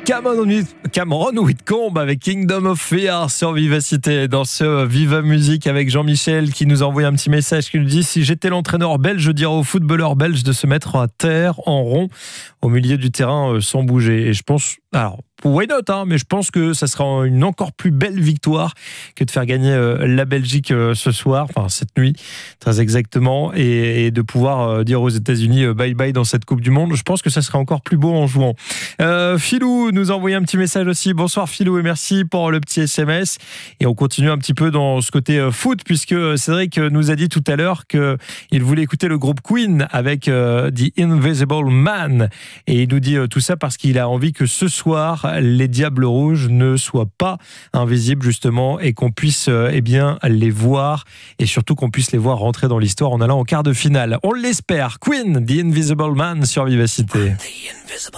Cameron Whitcomb avec Kingdom of Fear sur Vivacité dans ce Viva Musique avec Jean-Michel qui nous envoie un petit message qui nous dit: si j'étais l'entraîneur belge, je dirais aux footballeurs belges de se mettre à terre en rond au milieu du terrain sans bouger. Et je pense, alors why not, hein, mais je pense que ça sera une encore plus belle victoire que de faire gagner la Belgique ce soir, enfin cette nuit très exactement, et de pouvoir dire aux États-Unis bye bye dans cette Coupe du Monde. Je pense que ça sera encore plus beau en jouant. Philou nous a envoyé un petit message aussi. Bonsoir Philou et merci pour le petit SMS. Et on continue un petit peu dans ce côté foot, puisque Cédric nous a dit tout à l'heure qu'il voulait écouter le groupe Queen avec The Invisible Man, et il nous dit tout ça parce qu'il a envie que ce soir les Diables Rouges ne soient pas invisibles justement, et qu'on puisse les voir, et surtout qu'on puisse les voir rentrer dans l'histoire en allant en quart de finale. On l'espère. Queen, The Invisible Man sur Vivacité.